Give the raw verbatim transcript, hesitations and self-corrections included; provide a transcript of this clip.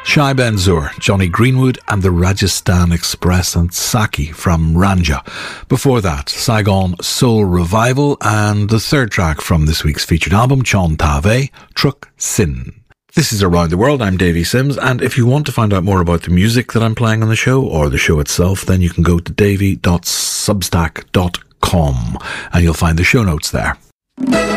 Shai Ben-Zur, Johnny Greenwood and the Rajasthan Express, and Saki from Ranja. Before that, Saigon Soul Revival, and the third track from this week's featured album, Chon Tave, Truck Sin. This is Around the World. I'm Davey Sims, and if you want to find out more about the music that I'm playing on the show, or the show itself, then you can go to davey dot substack dot com and you'll find the show notes there.